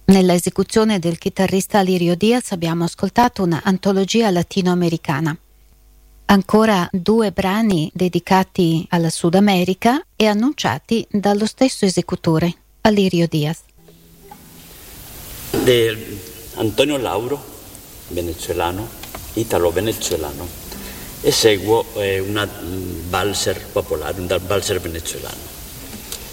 Nella esecuzione del chitarrista Lirio Diaz abbiamo ascoltato una antologia latinoamericana. Ancora 2 brani dedicati alla Sud America e annunciati dallo stesso esecutore, Lirio Diaz. De Antonio Lauro, venezuelano, italo-venezuelano, eseguo una valzer popolare, un valzer venezuelano.